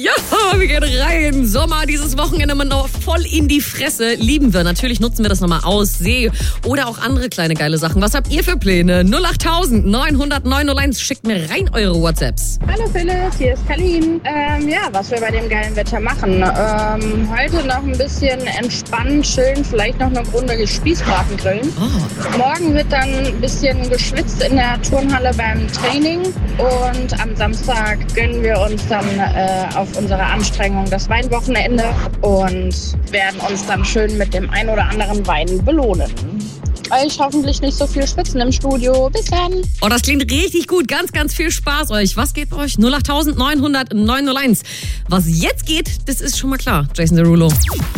Ja, wir gehen rein. Sommer, dieses Wochenende mal noch voll in die Fresse. Lieben wir. Natürlich nutzen wir das nochmal aus. See oder auch andere kleine geile Sachen. Was habt ihr für Pläne? 08000 900 901. Schickt mir rein eure WhatsApps. Hallo Philipp, hier ist Kalin. Was wir bei dem geilen Wetter machen. Heute noch ein bisschen entspannen, chillen, vielleicht noch eine Runde Spießbraten grillen. Morgen wird dann ein bisschen geschwitzt in der Turnhalle beim Training. Und am Samstag gönnen wir uns dann auf unsere Anstrengung das Weinwochenende und werden uns dann schön mit dem ein oder anderen Wein belohnen. Euch hoffentlich nicht so viel schwitzen im Studio. Bis dann. Oh, das klingt richtig gut. Ganz, ganz viel Spaß euch. Was geht bei euch? 08000 900 901. Was jetzt geht, das ist schon mal klar. Jason Derulo.